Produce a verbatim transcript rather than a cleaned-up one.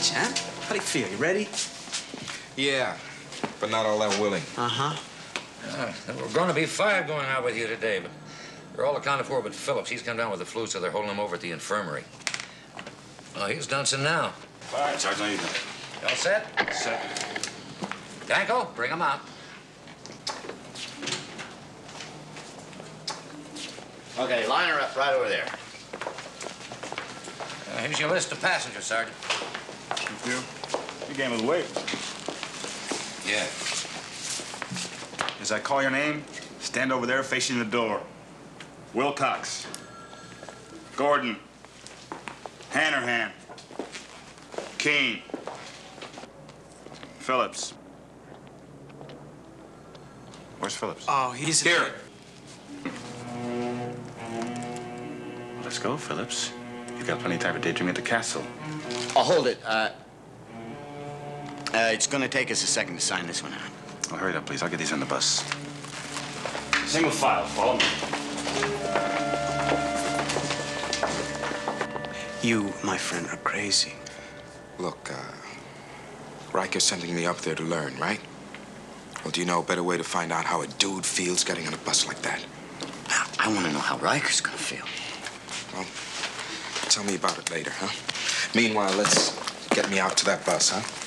champ. How do you feel? You ready? Yeah, but not all that willing. Uh-huh. Uh, there were going to be five going out with you today, but they're all accounted for but Phillips. He's come down with the flu, so they're holding him over at the infirmary. Well, he's Dunson now. All right, Sergeant, how you doing? You all set? Set. Danko, bring him out. Okay, line her up right over there. Uh, here's your list of passengers, Sergeant. Thank you. You game was weight. Yeah. As I call your name, stand over there facing the door. Wilcox. Gordon. Hanrahan. Keene. Phillips. Where's Phillips? Oh, he's Here. Let's go, Phillips. You've got plenty of time for daydreaming at the castle. Oh, hold it. Uh, uh, it's gonna take us a second to sign this one out. Well, hurry up, please. I'll get these on the bus. Single file. Follow me. You, my friend, are crazy. Look, uh, Riker's sending me up there to learn, right? Well, do you know a better way to find out how a dude feels getting on a bus like that? I want to know how Riker's gonna feel. Well, tell me about it later, huh? Meanwhile, let's get me out to that bus, huh?